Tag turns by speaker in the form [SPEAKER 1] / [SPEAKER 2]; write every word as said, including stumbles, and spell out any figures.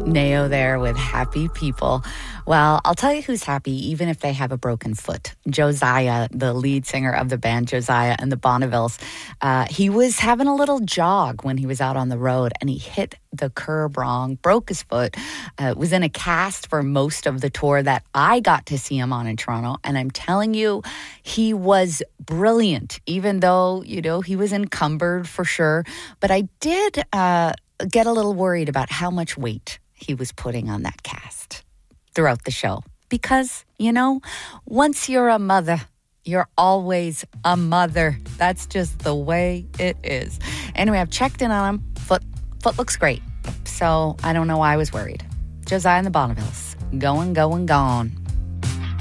[SPEAKER 1] Nao there with Happy People. Well, I'll tell you who's happy, even if they have a broken foot. Josiah, the lead singer of the band Josiah and the Bonnevilles, uh, he was having a little jog when he was out on the road, and he hit the curb wrong, broke his foot, uh, was in a cast for most of the tour that I got to see him on in Toronto, and I'm telling you, he was brilliant, even though, you know, he was encumbered for sure. But I did uh, get a little worried about how much weight he was putting on that cast throughout the show. Because, you know, once you're a mother, you're always a mother. That's just the way it is. Anyway, I've checked in on him. Foot, foot looks great. So I don't know why I was worried. Josiah and the Bonnevilles. Going, going, gone.